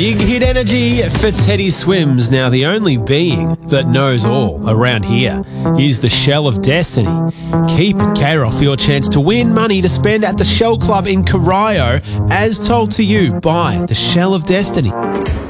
Big hit energy for Teddy Swims. Now, the only being that knows all around here is the Shell of Destiny. Keep it, K-Roll, for your chance to win money to spend at the Shell Club in Corio, as told to you by the Shell of Destiny.